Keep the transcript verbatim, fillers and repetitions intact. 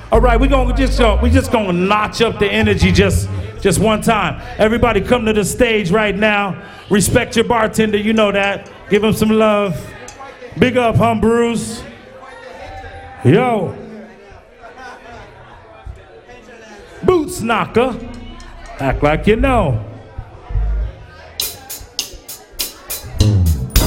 All right, we're gonna just uh, we just gonna notch up the energy just just one time. Everybody come to the stage right now. Respect your bartender, you know that. Give him some love. Big up, hum Bruce. Yo. Boots knocker. Act like you know.